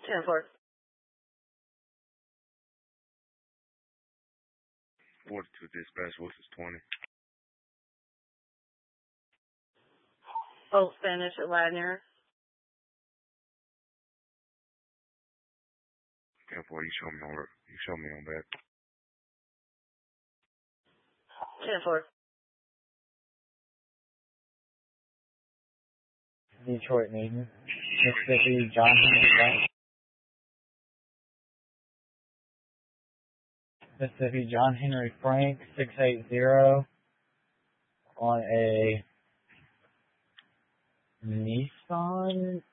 10-4. 42 dispatch, Wilson's 20. Old Spanish at Ladner. 10-4, you show me on that. 10-4. Detroit Maiden. Mississippi, John Henry Frank. Mississippi, John Henry Frank, 680 on a Nissan